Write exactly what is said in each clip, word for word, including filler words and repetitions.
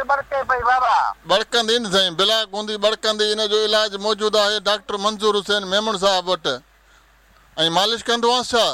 बड़के पई बाबा बड़कंदी न साईं बिलाक हूंदी बड़कंदी इन जो इलाज मौजूदु आहे डॉक्टर मंज़ूर हुसैन मेमण साहब वटि ऐं मालिश कंदो आहियां छा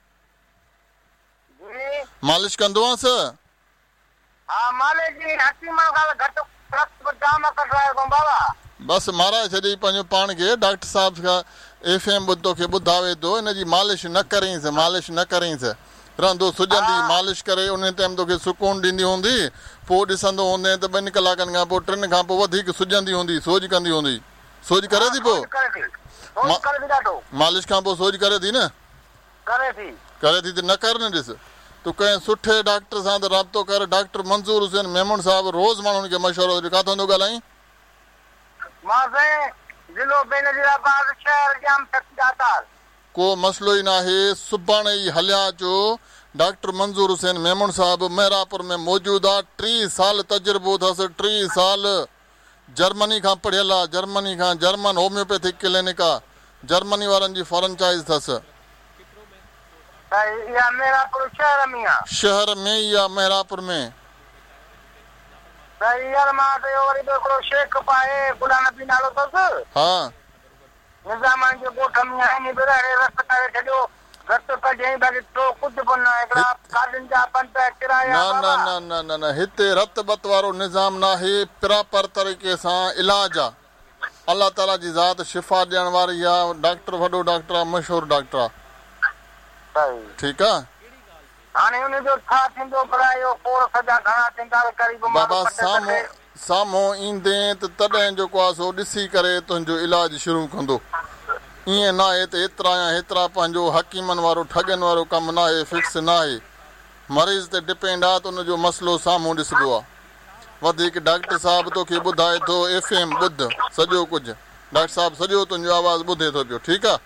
जी मालिश कंदो आहियां हाँ मालिश जी हकीमन खां घटि रक्त जाम कढायो थो बाबा बसि माराए छॾी पंहिंजो पाण खे डॉक्टर साहब खां एफ एम तोखे ॿुधावे थो इन जी मालिश न करींसि मालिश न करींसि रहंदो सुॼंदी मालिश करे उन टाइम तोखे सुकून ॾींदी हूंदी पोइ ॾिसंदो हूंदे त ॿिनि कलाकनि खां पोइ टिनि खां पोइ वधीक सुॼंदी हूंदी सोज कंदी हूंदी सोज करे थी पोइ मालिश खां पोइ सोज करे थी न करे थी करे थी त न कर न ॾिस तूं कंहिं सुठे डॉक्टर सां त राब्तो कर डॉक्टर मंज़ूर हुसैन मेमण साहब रोज़ माण्हुनि खे मशवरो किथां थो ॻाल्हाईं मां साईं ज़िलो बेनज़ीराबाद शहर जाम दातार को मसइलो ई न आहे सुभाणे ई हलिया अचो डॉक्टर मंज़ूर हुसैन मेमण साहब मेहरापुर में मौजूदु आहे टीह साल तजुर्बो अथसि टीह साल जर्मनी खां पढ़ियल आहे जर्मनी खां जर्मन होम्योपैथिक क्लिनिक आहे जर्मनी वारनि जी फ्रेंचाइज़ अथसि शहर में आहे शहर में ई आहे मेहरापुर में यार मां त वरी हिकिड़ो शेख पाए गुला नबी नालो अथसि हा निज़ामनि जे ॻोठ में आहिनि बिराड़े रस्त करे छॾियो रस्तो कढियईं बाक़ी तो कुझु बि न हिकिड़ा गाॾियुनि जा पंज किराया न न न न न न हिते रत बत वारो निज़ाम न आहे प्रॉपर तरीक़े सां इलाज आहे अलाह ताला जी ज़ात शिफ़ा ॾियण वारी आहे डॉक्टर वॾो डॉक्टर आहे मशहूरु डॉक्टर आहे ठीकु आहे हाणे उनजो छा थींदो भला कोर सॼा घणा थींदा क़रीब बाबा साम्हूं साम्हूं ईंदे त तॾहिं जेको आहे सो ॾिसी करे तुंहिंजो इलाज शुरू कंदो ईअं न आहे त एतिरा या हेतिरा पंहिंजो हकीमनि वारो ठगनि वारो कमु न आहे फिक्स न आहे मरीज़ ते डिपेंड आहे त उनजो मसइलो साम्हूं ॾिसबो आहे वधीक डॉक्टर साहब तोखे ॿुधाए थो एफ एम ॿुध सॼो कुझु डॉक्टर साहब सॼो तुंहिंजो आवाज़ु ॿुधे थो पियो ठीकु आहे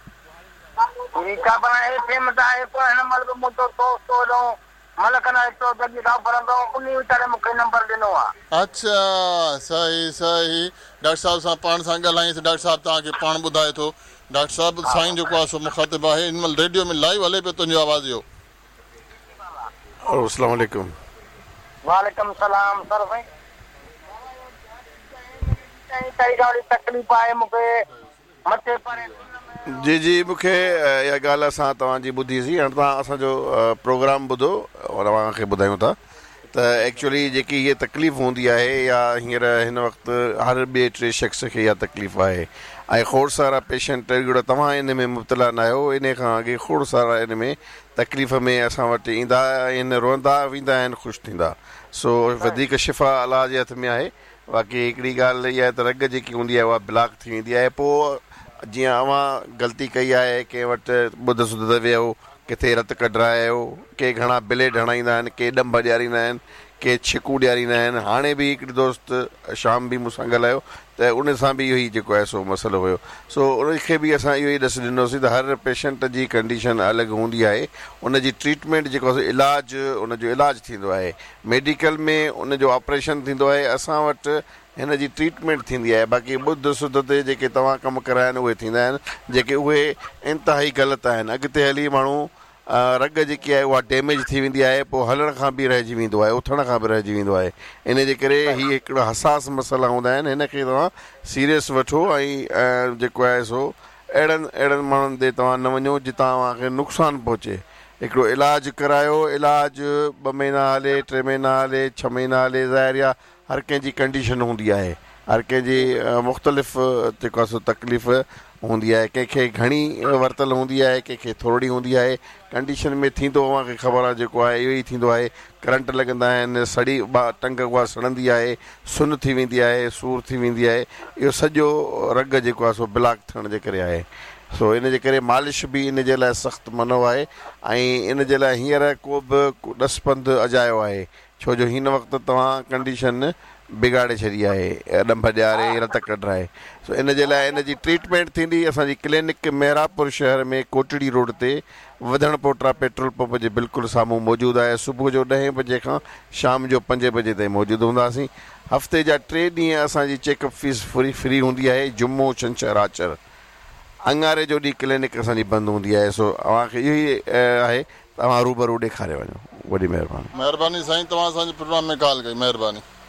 अच्छा सही सही डॉक्टर साहब सां पाण सां ॻाल्हाईंसि डॉक्टर साहब तव्हांखे पाण ॿुधाए थो डॉक्टर साहब साईं जेको आहे सो मुखातिब आहे हिन महिल रेडियो में लाइव हले पियो तुंहिंजो आवाज़ इहो अस्सलाम वालेकुम वालेकुम सलाम सर भाई तकलीफ़ आहे मूंखे मथे परे जी जी मूंखे इहा ॻाल्हि असां तव्हांजी ॿुधीसीं हाणे तव्हां असांजो प्रोग्राम ॿुधो और तव्हांखे ॿुधायूं था त एक्चुअली जेकी हीअ तकलीफ़ हूंदी आहे या हींअर हिन वक़्तु हर ॿिए टे शख़्स खे इहा तकलीफ़ आहे ऐं खोड़ सारा पेशेंट अहिड़ा तव्हां इन में मुब्तला न आहियो इन खां अॻे खोड़ सारा इन में तकलीफ़ में असां वटि ईंदा आहिनि रोअंदा वेंदा आहिनि ख़ुशि थींदा सो वधीक शिफ़ा अलाह जे हथ में आहे बाक़ी हिकिड़ी ॻाल्हि इहा आहे त रग जेकी हूंदी आहे उहा ब्लॉक थी वेंदी आहे पोइ जीअं अवां ग़लती कई आहे कंहिं वटि ॿुध सुध वियो किथे रत कढायो के घणा ब्लेड हणाईंदा आहिनि के ॾंभ ॾियारींदा आहिनि के छिकू ॾियारींदा आहिनि हाणे बि हिकिड़ी दोस्त शाम बि मूंसां ॻाल्हायो त उन सां बि इहो ई जेको आहे सो मसइलो हुयो सो उनखे बि असां इहो ई ॾस ॾिनोसीं त हर पेशेंट जी कंडीशन अलॻि हूंदी आहे उनजी ट्रीटमेंट जेको आहे इलाजु उनजो इलाजु थींदो आहे मेडिकल में उनजो ऑपरेशन थींदो आहे असां वटि हिन जी ट्रीटमेंट थींदी आहे बाक़ी ॿुध सुध ते जेके तव्हां कमु कराया आहिनि उहे थींदा आहिनि जेके उहे इंतिहाई ग़लति आहिनि अॻिते हली माण्हू रग जेकी आहे उहा डैमेज थी वेंदी आहे पोइ हलण खां बि रहिजी वेंदो आहे उथण खां बि रहिजी वेंदो आहे इन जे करे हीअ हिकिड़ो हसास मसइला हूंदा आहिनि हिन खे तव्हां सीरियस वठो ऐं जेको आहे सो अहिड़नि अहिड़नि माण्हुनि ते तव्हां न वञो जितां तव्हांखे नुक़सानु पहुचे हिकिड़ो इलाजु करायो इलाजु ॿ महीना हले टे महीना हले छह महीना हले ज़ाहिर आहे हर कंहिंजी कंडीशन हूंदी आहे हर कंहिंजी मुख़्तलिफ़ जेको आहे सो तकलीफ़ हूंदी आहे कंहिंखे घणी वरितल हूंदी आहे कंहिंखे थोरी हूंदी आहे कंडीशन में थींदो अव्हांखे ख़बर आहे जेको आहे इहो ई थींदो आहे करंट लॻंदा आहिनि सड़ी टंग उहा सड़ंदी आहे सुन थी वेंदी आहे सूर थी वेंदी आहे इहो सॼो रग जेको आहे सो ब्लॉक थियण जे करे आहे सो इन जे करे मालिश बि इन जे लाइ सख़्तु मनो आहे ऐं इन जे लाइ हींअर को बि ॾसपंध अजायो आहे छो जो हिन वक़्तु तव्हां कंडीशन बिगाड़े छॾी आहे ॾंभ ॾियारे रत कढाए सो इन जे लाइ इन जी ट्रीटमेंट थींदी असांजी क्लिनिक मेहरापुर शहर में कोटड़ी रोड ते वधण पोटरा पेट्रोल पंप जे बिल्कुलु साम्हूं मौजूदु आहे सुबुह जो ॾहें बजे खां शाम जो पंजे बजे ताईं मौजूदु हूंदासीं हफ़्ते जा टे ॾींहं असांजी चेकअप फीस फ्री फ्री हूंदी आहे जुमो छंछरु आचर अंगारे जो ॾींहुं क्लिनिक असांजी बंदि हूंदी आहे सो तव्हांखे इहो ई आहे तव्हां रूबरू ॾेखारे वञो वॾी महिरबानी महिरबानी साईं तव्हां असांजे प्रोग्राम में कॉल कई महिरबानी